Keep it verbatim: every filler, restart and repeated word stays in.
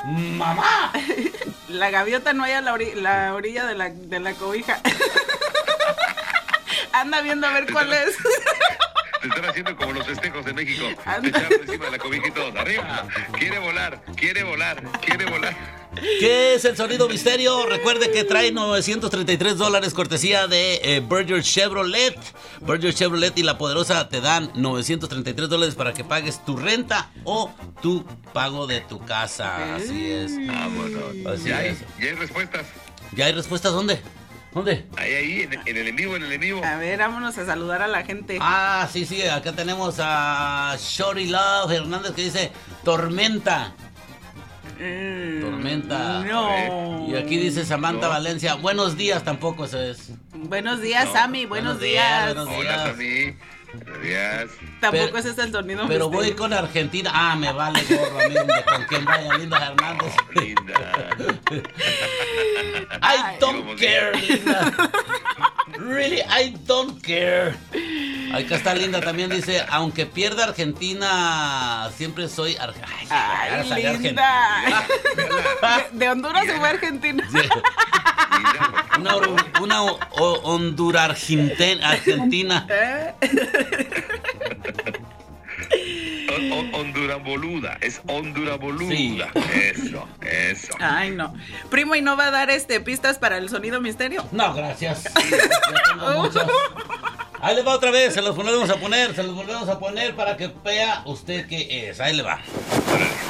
¡Mamá! La gaviota no hay a la, ori- la orilla de la, de la cobija. Anda viendo a ver cuál es. Te están haciendo como los festejos de México. Te echaron encima de la cobija y todos. Arriba. Quiere volar, quiere volar, quiere volar. ¿Qué es el sonido misterio? Recuerde que trae novecientos treinta y tres dólares cortesía de eh, Berger Chevrolet. Berger Chevrolet y La Poderosa te dan novecientos treinta y tres dólares para que pagues tu renta o tu pago de tu casa. Así es. Vámonos. Así ya, es. hay, ya hay respuestas. ¿Ya hay respuestas? ¿Dónde? ¿Dónde? Ahí, ahí, en, en el en vivo, en el en vivo. A ver, vámonos a saludar a la gente. Ah, sí, sí, acá tenemos a Shorty Love Hernández que dice Tormenta. Mm, Tormenta. No. Y aquí dice Samantha No. Valencia, buenos días, tampoco eso es. Buenos días, No. Sammy. Buenos, Buenos días, días. buenos días. Hola, Sammy. Buenos días. Tampoco Pero- ese es el sonido Pero voy misterio. con Argentina. Ah, me vale gorro, amigo, de con quien vaya Linda Hernández. Oh, linda. I Ay. don't Vamos care, bien. Linda. Really, I don't care. Acá está Linda también, dice, aunque pierda Argentina, siempre soy ar- Ay, Ay, ya salió Linda. Véala. De, de Honduras se fue a Argentina. Linda, Una, or- una o- o- Honduras Argentina. Argentina. ¿Eh? Hon- hon- Honduras boluda. Es Honduras boluda. Eso, eso. Ay, no. Primo, ¿y no va a dar este pistas para el sonido misterio? No, gracias. Ya tengo muchas. Ahí le va otra vez, se los volvemos a poner, se los volvemos a poner para que vea usted qué es. Ahí le va. Órale.